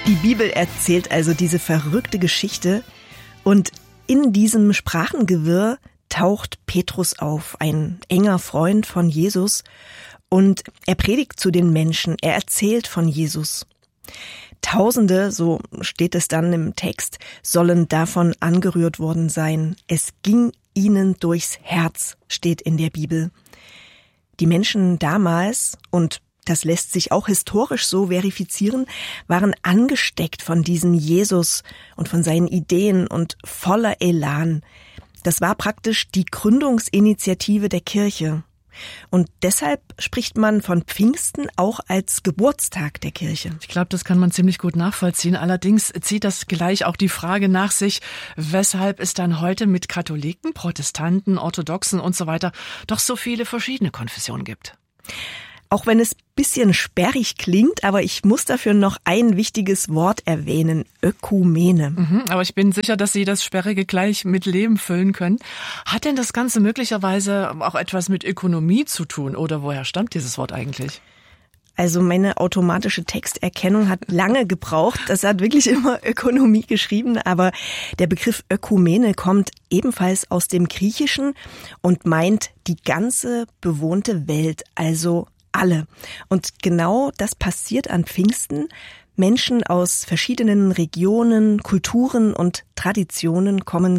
Die Bibel erzählt also diese verrückte Geschichte und in diesem Sprachengewirr taucht Petrus auf, ein enger Freund von Jesus, und er predigt zu den Menschen, er erzählt von Jesus. Tausende, so steht es dann im Text, sollen davon angerührt worden sein. Es ging ihnen durchs Herz, steht in der Bibel. Die Menschen damals, und das lässt sich auch historisch so verifizieren, waren angesteckt von diesem Jesus und von seinen Ideen und voller Elan. Das war praktisch die Gründungsinitiative der Kirche. Und deshalb spricht man von Pfingsten auch als Geburtstag der Kirche. Ich glaube, das kann man ziemlich gut nachvollziehen. Allerdings zieht das gleich auch die Frage nach sich, weshalb es dann heute mit Katholiken, Protestanten, Orthodoxen und so weiter doch so viele verschiedene Konfessionen gibt. Auch wenn es ein bisschen sperrig klingt, aber ich muss dafür noch ein wichtiges Wort erwähnen: Ökumene. Aber ich bin sicher, dass Sie das Sperrige gleich mit Leben füllen können. Hat denn das Ganze möglicherweise auch etwas mit Ökonomie zu tun? Oder woher stammt dieses Wort eigentlich? Also meine automatische Texterkennung hat lange gebraucht. Das hat wirklich immer Ökonomie geschrieben. Aber der Begriff Ökumene kommt ebenfalls aus dem Griechischen und meint die ganze bewohnte Welt, also alle. Und genau das passiert an Pfingsten. Menschen aus verschiedenen Regionen, Kulturen und Traditionen kommen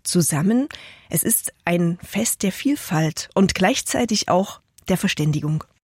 zusammen. Es ist ein Fest der Vielfalt und gleichzeitig auch der Verständigung.